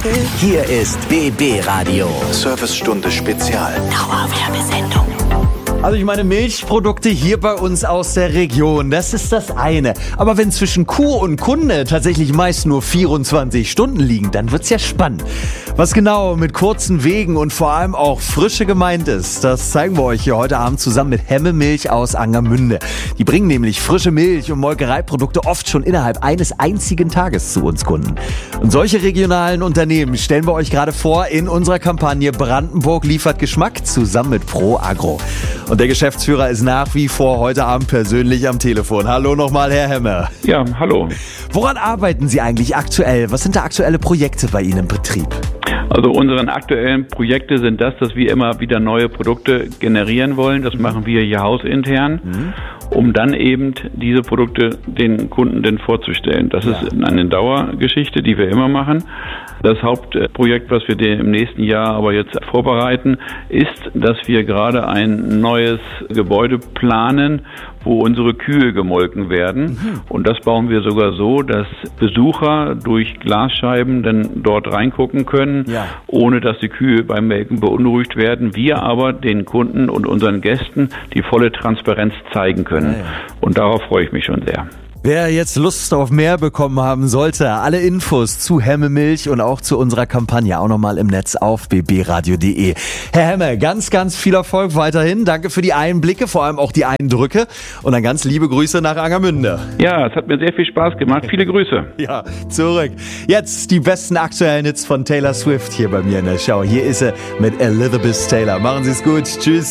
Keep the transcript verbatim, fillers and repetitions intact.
Hier ist B B Radio. Servicestunde Spezial. Dauerwerbesendung. Also ich meine, Milchprodukte hier bei uns aus der Region, das ist das eine. Aber wenn zwischen Kuh und Kunde tatsächlich meist nur vierundzwanzig Stunden liegen, dann wird's ja spannend. Was genau mit kurzen Wegen und vor allem auch Frische gemeint ist, das zeigen wir euch hier heute Abend zusammen mit Hemme Milch aus Angermünde. Die bringen nämlich frische Milch und Molkereiprodukte oft schon innerhalb eines einzigen Tages zu uns Kunden. Und solche regionalen Unternehmen stellen wir euch gerade vor in unserer Kampagne Brandenburg liefert Geschmack zusammen mit Pro Agro. Und der Geschäftsführer ist nach wie vor heute Abend persönlich am Telefon. Hallo nochmal, Herr Hemme. Ja, hallo. Woran arbeiten Sie eigentlich aktuell? Was sind da aktuelle Projekte bei Ihnen im Betrieb? Also unsere aktuellen Projekte sind das, dass wir immer wieder neue Produkte generieren wollen. Das machen wir hier hausintern, mhm. um dann eben diese Produkte den Kunden denn vorzustellen. Das ja. ist eine Dauergeschichte, die wir immer machen. Das Hauptprojekt, was wir im nächsten Jahr aber jetzt vorbereiten, ist, dass wir gerade ein neues Gebäude planen, wo unsere Kühe gemolken werden. Mhm. Und das bauen wir sogar so, dass Besucher durch Glasscheiben dann dort reingucken können, ja. ohne dass die Kühe beim Melken beunruhigt werden. Wir aber den Kunden und unseren Gästen die volle Transparenz zeigen können. Ja, ja. Und darauf freue ich mich schon sehr. Wer jetzt Lust auf mehr bekommen haben sollte, alle Infos zu Hemme Milch und auch zu unserer Kampagne auch nochmal im Netz auf b b radio punkt d e. Herr Hemme, ganz, ganz viel Erfolg weiterhin. Danke für die Einblicke, vor allem auch die Eindrücke. Und dann ganz liebe Grüße nach Angermünde. Ja, es hat mir sehr viel Spaß gemacht. Viele Grüße. Ja, zurück. Jetzt die besten aktuellen Hits von Taylor Swift hier bei mir in der Show. Hier ist sie mit Elizabeth Taylor. Machen Sie es gut. Tschüss.